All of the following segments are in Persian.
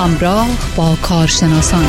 همراه با کارشناسان.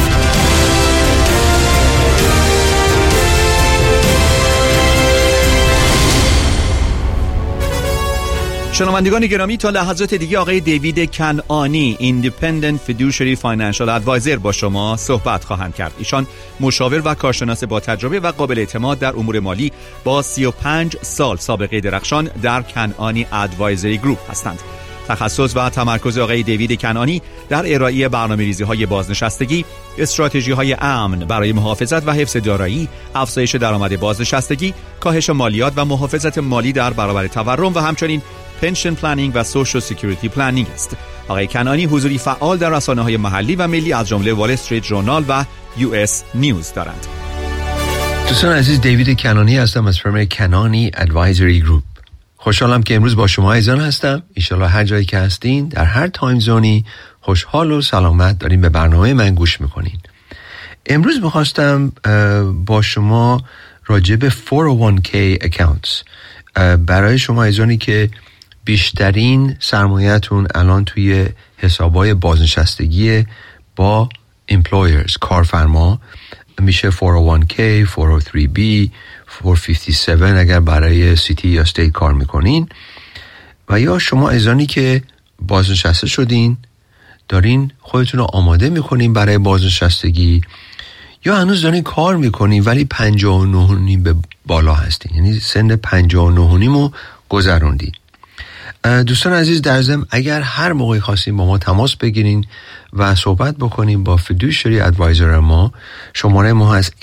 شنوندگان گرامی، تا لحظات دیگه آقای دیوید کنعانی، Independent Fiduciary Financial Advisor با شما صحبت خواهند کرد. ایشان مشاور و کارشناس با تجربه و قابل اعتماد در امور مالی با 35 سال سابقه درخشان در کنعانی ادوایزری گروپ هستند. تخصص و تمرکز آقای دیوید کنعانی در ارائه برنامه‌ریزی‌های بازنشستگی، استراتژی‌های امن برای محافظت و حفظ دارایی، افزایش درآمد بازنشستگی، کاهش مالیات و محافظت مالی در برابر تورم و همچنین پنشن پلنینگ و سوشال سکیوریتی پلنینگ است. آقای کنعانی حضوری فعال در رسانه‌های محلی و ملی از جمله وال استریت ژورنال و US نیوز دارند. دوستان عزیز، دیوید کنعانی هستم از فرم کنعانی ادوایزری گروپ. خوشحالم که امروز با شما عزیزان هستم. انشالله هر جایی که هستین در هر تایم زونی خوشحال و سلامت دارین به برنامه من گوش میکنین. امروز میخواستم با شما راجع به 401k accounts برای شما عزیزانی که بیشترین سرمایه‌تون الان توی حسابای بازنشستگی با employers، کارفرما، میشه 401k، 403b، 457 اگر برای سیتی یا استیت کار میکنین، و یا شما عزیزانی که بازنشسته شدین دارین خودتون رو آماده میکنین برای بازنشستگی، یا هنوز دارین کار میکنین ولی 59 به بالا هستین، یعنی سن 59 رو گذروندین. دوستان عزیز، در ضمن اگر هر موقعی خواستین با ما تماس بگیرین و صحبت بکنین با فیدوشری ادوایزر ما، شماره ما هست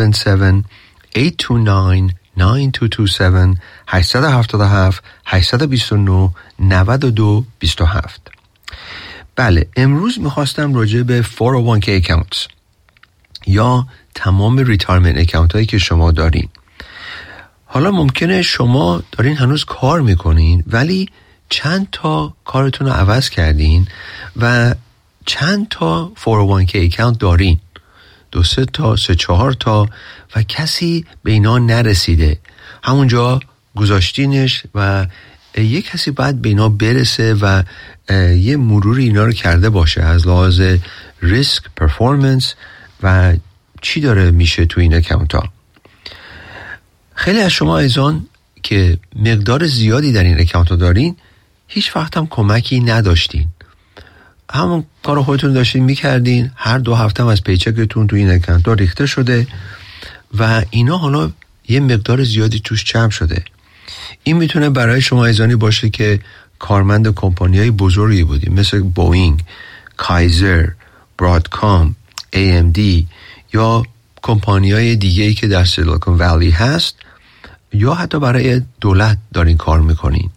877-829-9227 877-829-9227. بله، امروز میخواستم راجع به 401k accounts یا تمام ریتایرمنت اکانت هایی که شما دارین. حالا ممکنه شما دارین هنوز کار میکنین ولی چند تا کارتون رو عوض کردین و چند تا 401k اکانت دارین، 2-3 تا 3-4 تا، و کسی به اینا نرسیده، همونجا گذاشتینش و یک کسی باید به اینا برسه و یه مرور اینا رو کرده باشه از لحاظ ریسک، پرفورمنس و چی داره میشه تو این اکانت ها. خیلی از شما عزیزان که مقدار زیادی در این اکانت ها دارین هیچ وقت هم کمکی نداشتین، همون کار خودتون داشتین میکردین، هر 2 هفته هم از پیچکتون تو این اکانت ها ریخته شده و اینا حالا یه مقدار زیادی توش جمع شده. این میتونه برای شما عزیزانی باشه که کارمند کمپانی‌های بزرگی بودین مثل بوئینگ، کایزر، برادکام، AMD یا کمپانی‌های دیگه‌ای که در سیلیکون ولی هست، یا حتی برای دولت دارین کار میکنین.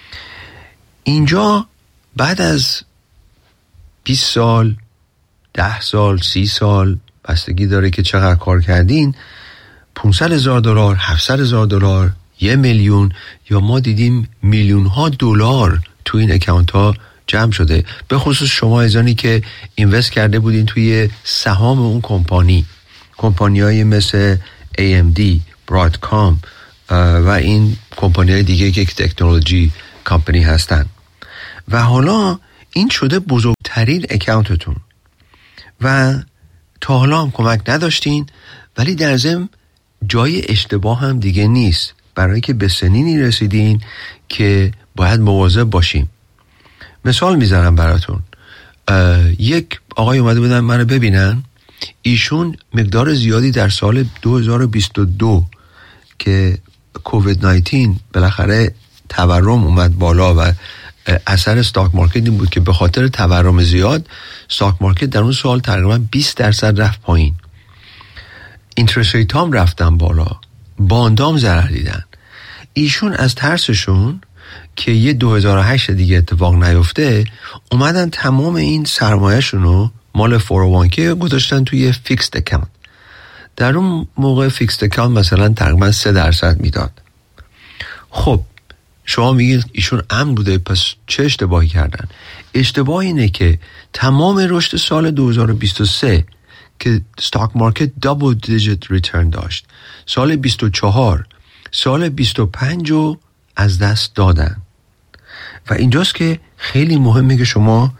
اینجا بعد از 20 سال، 10 سال، 30 سال، بستگی داره که چقدر کار کردین، $500,000، $700,000، 1 میلیون، یا ما دیدیم میلیون ها دلار تو این اکانت ها جمع شده، به خصوص شما عزیزانی که اینوست کرده بودین توی سهام اون کمپانی‌های مثل AMD، برادکام و این کمپانی‌های دیگه که تکنولوژی کمپانی هستن، و حالا این شده بزرگترین اکانتتون و تا حالا هم کمک نداشتین، ولی در ضمن جای اشتباه هم دیگه نیست، برای که به سنینی رسیدین که باید مواظب باشیم. مثال میزنم براتون. یک آقای اومده بودن منو ببینن، ایشون مقدار زیادی در سال 2022 که کووید 19 بالاخره تورم اومد بالا و اثر استاک مارکت این بود که به خاطر تورم زیاد استاک مارکت در اون سال تقریبا 20% رفت پایین، اینترست ریت هم رفتن بالا، باندام ضرر دیدن. ایشون از ترسشون که یه 2008 دیگه اتفاق نیفته اومدن تمام این سرمایه‌شون رو مال 401k گذاشتن توی فیکسد اکانت. در اون موقع فیکسد اکانت مثلا تقریبا 3% میداد. خب شما میگید ایشون امن بوده، پس چه اشتباهی کردن؟ اشتباه اینه که تمام رشد سال 2023 که استاک مارکت دابل دیجیت ریترن داشت، سال 24، سال 25 رو از دست دادن. و اینجاست که خیلی مهمه که شما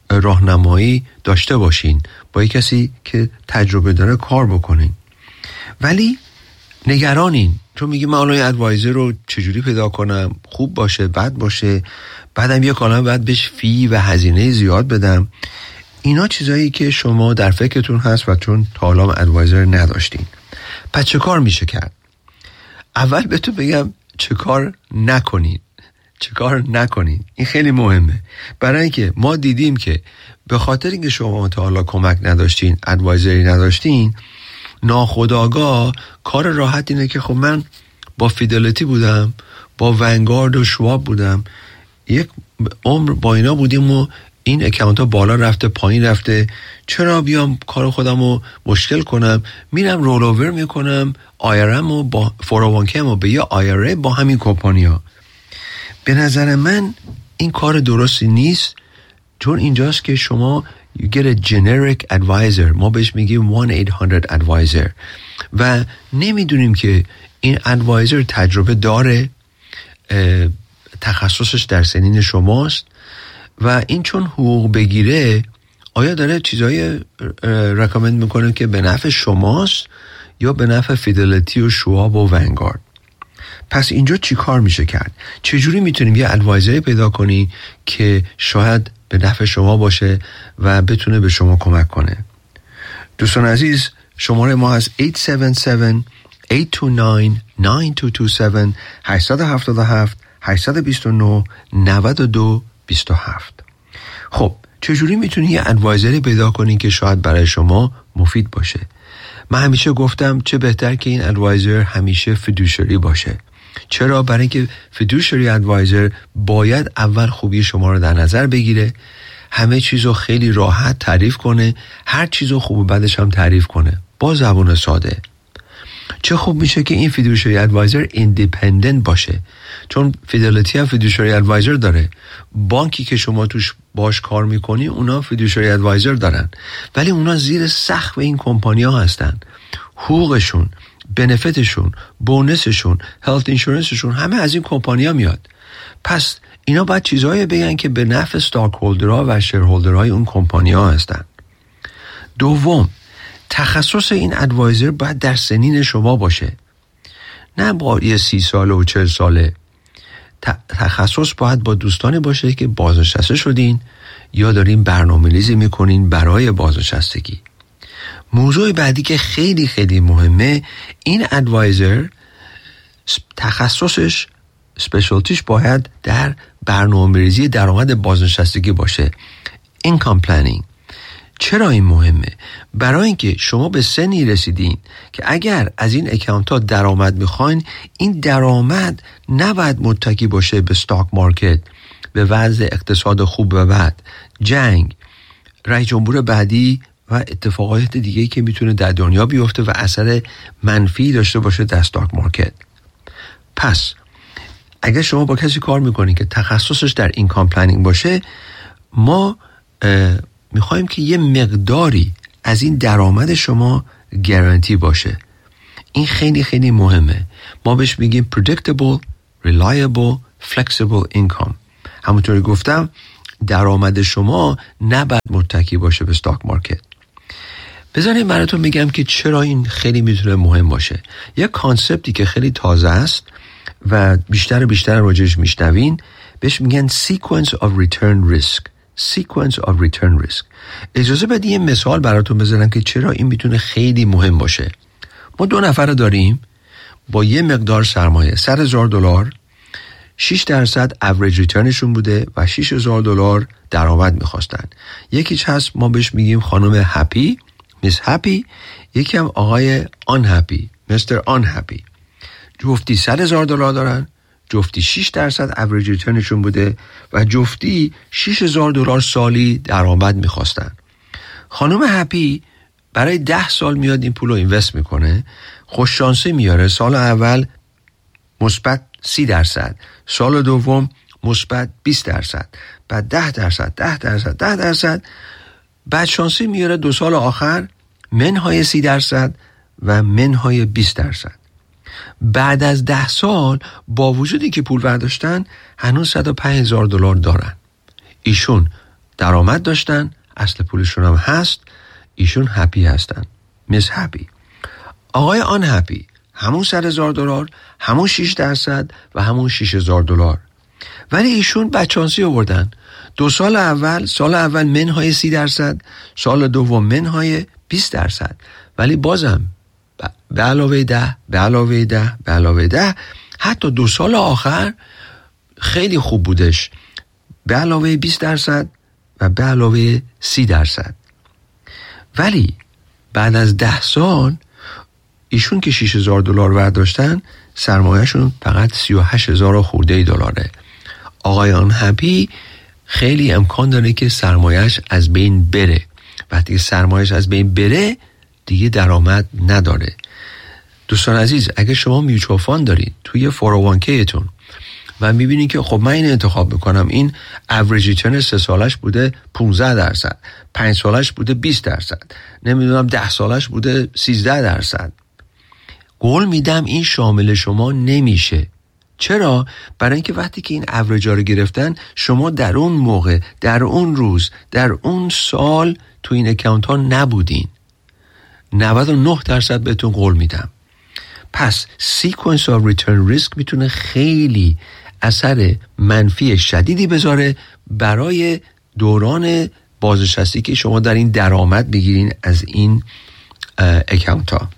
راهنمایی داشته باشین، با یک کسی که تجربه داره کار بکنین. ولی نگرانین، چون میگی من الان ادوایزر رو چجوری پیدا کنم، خوب باشه بد باشه، بعدم یک عالمه بعد بهش فی و هزینه زیاد بدم. اینا چیزایی که شما در فکرتون هست و چون تا حالا ادوایزر نداشتین. پس چه کار میشه کرد؟ اول بهتون بگم چه کار نکنین. چه کار نکنین، این خیلی مهمه. برای اینکه ما دیدیم که به خاطر اینکه شما تا حالا کمک نداشتین، ادوایزری نداشتین، ناخودآگاه کار راحت اینه که خب من با فیدلیتی بودم، با ونگارد و شواب بودم، یک عمر با اینا بودیم و این اکانت ها بالا رفته پایین رفته، چرا بیام کار خودم رو مشکل کنم؟ میرم رول اوور میکنم آیرم و با 401k و به یه آیره با همین کمپانی ها. به نظر من این کار درستی نیست، چون اینجاست که شما you get a generic advisor، ما بهش میگیم 1-800 advisor و نمیدونیم که این advisor تجربه داره، تخصصش در سنین شماست و این چون حقوق بگیره آیا داره چیزایی رکامند میکنه که به نفع شماست یا به نفع فیدلیتی و شواب و ونگارد. پس اینجا چی کار میشه کرد؟ چجوری میتونیم یه ادوایزری پیدا کنی که شاید به نفع شما باشه و بتونه به شما کمک کنه؟ دوستان عزیز، شماره ما از 877-829-9227 877-829-9227. خب چجوری میتونی یه ادوایزری پیدا کنی که شاید برای شما مفید باشه؟ من همیشه گفتم چه بهتر که این ادوایزر همیشه فیدوشری باشه. چرا؟ برای اینکه فیدوشری ادوایزر باید اول خوبی شما رو در نظر بگیره، همه چیزو خیلی راحت تعریف کنه، هر چیزو خوب و بدش هم تعریف کنه با زبان ساده. چه خوب میشه که این فیدوشری ادوایزر ایندیپندنت باشه، چون فیدلیتی هم فیدوشری ادوایزر داره، بانکی که شما توش باش کار میکنی اونا فیدوشری ادوایزر دارن، ولی اونا زیر سقف این کمپانی‌ها هستن. حقوقشون، بنفیتشون، بونسشون، هلت اینشورنسشون همه از این کمپانی‌ها میاد. پس اینا باید چیزایی بگن که به نفع استاک هولدرها و شیر هولدرهای اون کمپانی‌ها هستن. دوم، تخصص این ادوایزر باید در سنین شما باشه، نه با یه 30 ساله و 40 ساله. تخصص باید با دوستانی باشه که بازنشسته شدین یا دارین برنامه‌ریزی میکنین برای بازنشستگی. موضوع بعدی که خیلی خیلی مهمه، این ادوایزر تخصصش، اسپشیالتیش باید در برنامه‌ریزی درآمد بازنشستگی باشه، اینکام پلنینگ. چرا این مهمه؟ برای اینکه شما به سنی رسیدین که اگر از این اکانت ها درآمد میخواین، این درآمد نباید متکی باشه به استاک مارکت، به وضع اقتصاد خوب و بد، جنگ، رئیس جمهور بعدی و اتفاقات دیگه که میتونه در دنیا بیفته و اثر منفی داشته باشه در استاک مارکت. پس اگر شما با کسی کار میکنین که تخصصش در اینکام پلنینگ باشه، ما میخوایم که یه مقداری از این درآمد شما گارانتی باشه. این خیلی خیلی مهمه. ما بهش میگیم predictable, reliable, flexible income. همونطوری گفتم درآمد شما نباید متکی باشه به استاک مارکت. بذارید براتون میگم که چرا این خیلی میتونه مهم باشه. یک کانسپتی که خیلی تازه است و بیشتر و بیشتر راجعش میشنوین، بهش میگن sequence of return risk. sequence of return risk. اجازه بدید یه مثال براتون بزنم که چرا این میتونه خیلی مهم باشه. ما 2 نفر داریم با یه مقدار سرمایه، $100,000 6% average returnشون بوده و $6,000 درآمد میخواستن. یکیش هست ما بهش میگیم خانم هپی، میس هپی، یکی هم آقای unhappy، مستر unhappy. جفتی $100,000 دارن، جفتی 6% average returnشون بوده و جفتی $6,000 سالی درآمد میخواستن. خانم هپی برای 10 سال میاد این پول رو اینوست میکنه، خوششانسی میاره، سال اول مثبت 30%، سال دوم مثبت 20%، بعد 10%، بعد شانسی میاره 2 سال آخر منهای 30% و منهای 20%. بعد از 10 سال با وجودی که پول برداشتن هنوز $105,000 دارن. ایشون درآمد داشتن، اصل پولشون هم هست، ایشون هپی هستن، میس هپی. آقای آن هپی همون $100,000، همون 6% و همون $6,000. ولی ایشون بچانسی آوردن. 2 سال اول منهای 30%، سال دوم منهای 20%. ولی بازم به علاوه 10 حتی 2 سال آخر خیلی خوب بودش، به علاوه 20% و به علاوه 30%. ولی بعد از 10 سال ایشون که $6,000 برداشتن، سرمایهشون فقط 38,000 خورده دلاره. آقایان هپی خیلی امکان داره که سرمایهش از بین بره. وقتی که سرمایهش از بین بره دیگه درآمد نداره. دوستان عزیز، اگه شما میوچوال فاند دارید توی 401k تون و میبینید که خب من این انتخاب میکنم، این اوریج ریترن 3 سالش بوده 15%، 5 سالش بوده 20%، نمیدونم 10 سالش بوده 13%، قول میدم این شامل شما نمیشه. چرا؟ برای اینکه وقتی که این اوریج ها رو گرفتن، شما در اون موقع، در اون روز، در اون سال تو این اکانت ها نبودین. 99% بهتون قول میدم. پس سیکونس آف ریترن ریسک میتونه خیلی اثر منفی شدیدی بذاره برای دوران بازنشستی که شما در این درآمد بگیرین از این اکانت ها.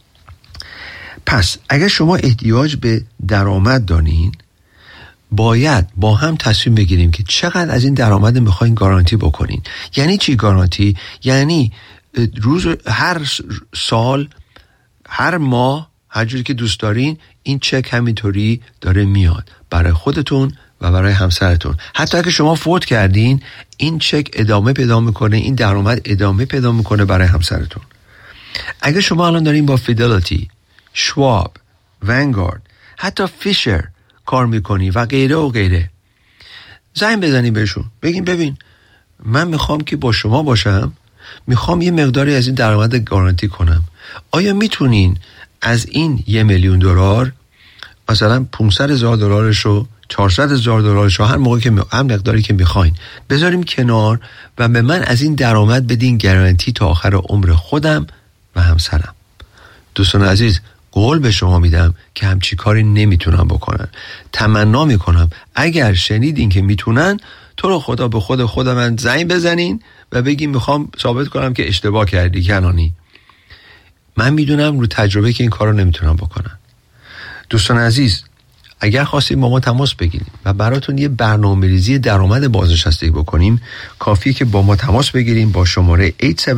پس اگر شما احتیاج به درآمد دارین، باید با هم تصمیم بگیریم که چقدر از این درآمد میخواین گارانتی بکنین. یعنی چی گارانتی؟ یعنی هر سال، هر ماه، هر جوری که دوست دارین، این چک همینطوری داره میاد برای خودتون و برای همسرتون. حتی اگه شما فوت کردین، این چک ادامه پیدا میکنه، این درآمد ادامه پیدا میکنه برای همسرتون. اگه شما الان دارین با فیدلیتی، شواب، ونگارد، حتی فیشر کار میکنی و غیره و غیره، زنگ بزنی بهشون، بگین ببین من میخوام که با شما باشم، میخوام یه مقداری از این درآمد گارانتی کنم. آیا میتونین از این $1,000,000 مثلا $500,000 رو، $400,000 رو، هر موقع که هر مقداری که میخواین بذاریم کنار و به من از این درآمد بدین گارانتی تا آخر عمر خودم و همسرم؟ دوستان عزیز، قول به شما میدم که همچی کاری نمیتونم بکنن. تمنا میکنم اگر شنیدین که میتونن، تو رو خدا به خود من زنگ بزنین و بگین میخوام ثابت کنم که اشتباه کردی کنانی. من میدونم رو تجربه که این کار رو نمیتونم بکنن. دوستان عزیز، اگر خواستید با ما تماس بگیرید و براتون یه برنامه‌ریزی درآمد بازنشستگی بکنیم، کافیه که با ما تماس بگیریم با شماره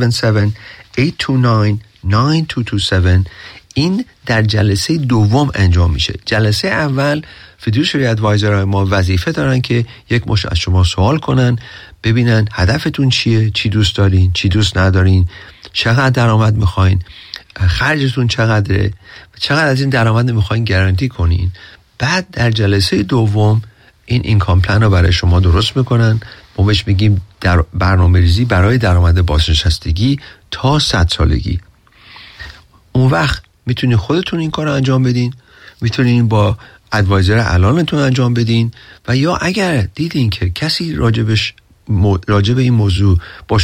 877-829-9227. این در جلسه دوم انجام میشه. جلسه اول فیدوشری ادوایزر ما وظیفه دارن که یک مشت از شما سوال کنن، ببینن هدفتون چیه، چی دوست دارین، چی دوست ندارین، چقدر درآمد میخواین، خرجتون چقدره، چقدر از این درآمد میخواین گارانتی کنین. بعد در جلسه دوم این اینکام پلن رو برای شما درست میکنن. ما بهش میگیم در برنامه‌ریزی برای درآمد بازنشستگی تا 100 سالگی. اون وقت میتونین خودتون این کار رو انجام بدین، میتونین با ادوایزر الانتون انجام بدین، و یا اگر دیدین که کسی راجب این موضوع با